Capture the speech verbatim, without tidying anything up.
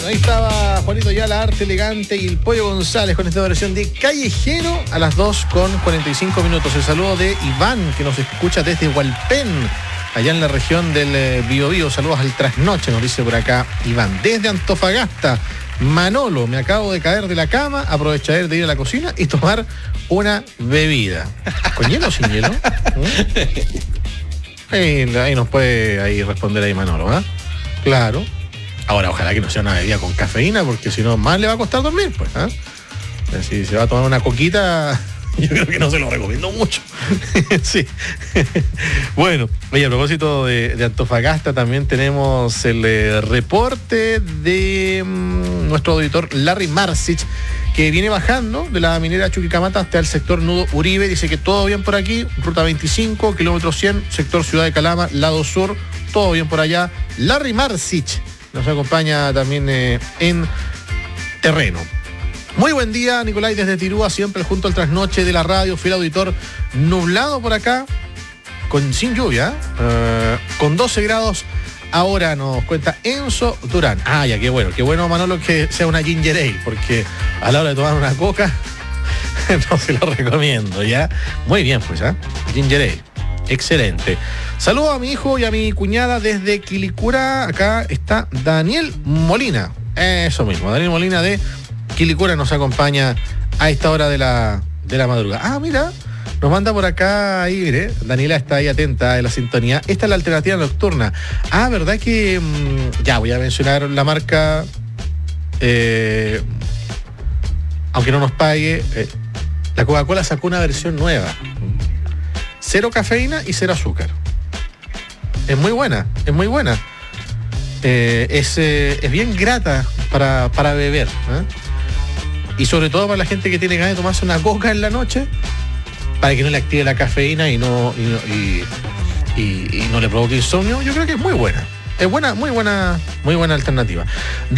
ahí estaba Juanito Ayala, Arte Elegante y el Pollo González con esta versión de Callejero a las dos con cuarenta y cinco minutos. El saludo de Iván, que nos escucha desde Hualpén, allá en la región del eh, Biobío. Saludos al trasnoche, nos dice por acá Iván. Desde Antofagasta, Manolo, me acabo de caer de la cama, aprovecharé de ir a la cocina y tomar una bebida. ¿Con hielo o sin hielo? ¿Mm? Ahí, ahí nos puede ahí responder ahí Manolo, ¿eh? Claro. Ahora, ojalá que no sea una bebida con cafeína, porque si no, más le va a costar dormir, pues, ¿eh? Si se va a tomar una coquita, yo creo que no se lo recomiendo mucho. Sí. Bueno, oye, a propósito de, de Antofagasta, también tenemos el eh, reporte de um, nuestro auditor Larry Marsich, que viene bajando de la minera Chuquicamata hasta el sector Nudo Uribe. Dice que todo bien por aquí, ruta veinticinco, kilómetro cien, sector Ciudad de Calama, lado sur, todo bien por allá. Larry Marsich nos acompaña también eh, en terreno. Muy buen día, Nicolás, desde Tirúa, siempre junto al trasnoche de la radio, fiel auditor. Nublado por acá, con sin lluvia, eh, con doce grados. Ahora nos cuenta Enzo Durán. Ah, ya, qué bueno, qué bueno, Manolo, que sea una ginger ale, porque a la hora de tomar una coca, no se lo recomiendo, ¿ya? Muy bien, pues, ¿ah? ¿eh? Ginger ale. Excelente. Saludo a mi hijo y a mi cuñada desde Quilicura. Acá está Daniel Molina. Eso mismo, Daniel Molina de Quilicura nos acompaña a esta hora de la, de la madrugada. Ah, mira, nos manda por acá ahí, mire. Daniela está ahí atenta en la sintonía. Esta es la alternativa nocturna. Ah, ¿verdad que? Mmm, ya, voy a mencionar la marca. Eh, aunque no nos pague. Eh, la Coca-Cola sacó una versión nueva. Cero cafeína y cero azúcar. Es muy buena, es muy buena. Eh, es, eh, es bien grata para, para beber, ¿eh? Y sobre todo para la gente que tiene ganas de tomarse una coca en la noche, para que no le active la cafeína y no, y, y, y, y no le provoque insomnio. Yo creo que es muy buena. Es buena, muy buena, muy buena alternativa.